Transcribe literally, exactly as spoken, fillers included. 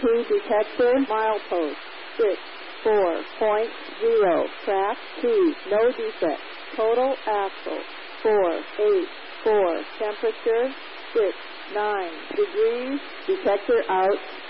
two detector, milepost six four point zero, track two, no defect. Total axle four eight four, temperature six nine degrees, detector out.